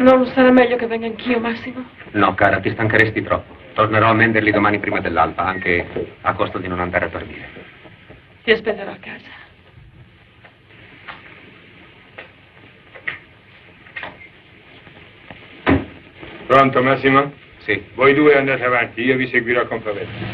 Non sarà meglio che venga anch'io, Massimo? No, cara, ti stancheresti troppo. Tornerò a Menderli domani prima dell'alba, anche a costo di non andare a dormire. Ti aspetterò a casa. Pronto, Massimo? Sì. Voi due andate avanti, io vi seguirò con Pavetta.